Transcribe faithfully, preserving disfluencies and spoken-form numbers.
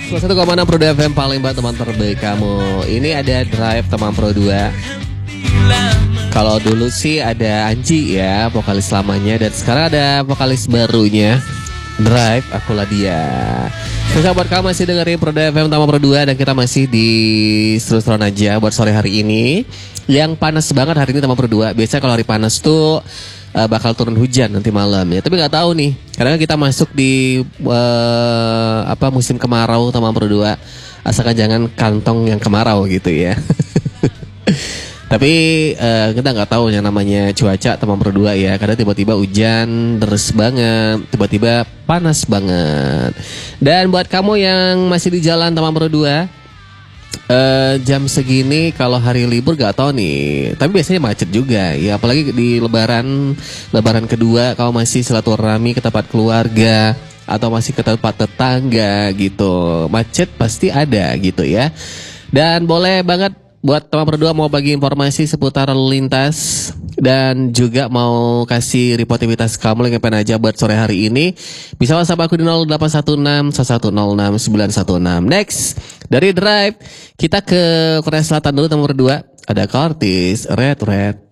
satu koma enam Pro dua F M paling banget teman terbaik kamu. Ini ada Drive teman Pro dua. Kalau dulu sih ada Anji ya, vokalis lamanya, dan sekarang ada vokalis barunya, Drive, Akulah Dia. Terus buat kamu masih dengerin Pro dua F M Tama Pro dua, dan kita masih di seru-seruan aja buat sore hari ini. Yang panas banget hari ini Tama Pro dua. Biasanya kalau hari panas tuh uh, bakal turun hujan nanti malam ya. Tapi nggak tahu nih, karena kita masuk di uh, apa musim kemarau Tama Pro dua. Asalkan jangan kantong yang kemarau gitu ya. Tapi uh, kita nggak tahu yang namanya cuaca teman Pro dua ya, karena tiba-tiba hujan deres banget, tiba-tiba panas banget. Dan buat kamu yang masih di jalan teman Pro dua, uh, jam segini kalau hari libur nggak tahu nih, tapi biasanya macet juga ya, apalagi di lebaran lebaran kedua, kalau masih silaturahmi ke tempat keluarga atau masih ke tempat tetangga gitu, macet pasti ada gitu ya. Dan boleh banget buat teman berdua mau bagi informasi seputar lalu lintas dan juga mau kasih reportivitas kamu lagi ngapain aja buat sore hari ini, bisa WhatsApp aku di nol delapan satu enam satu satu nol enam sembilan satu enam. Next, dari Drive kita ke Korea Selatan dulu teman berdua. Ada Curtis, Red Red.